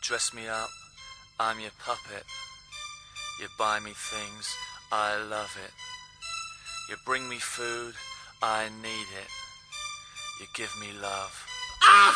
dress me up, I'm your puppet. You buy me things, I love it. You bring me food, I need it. You give me love. Ah!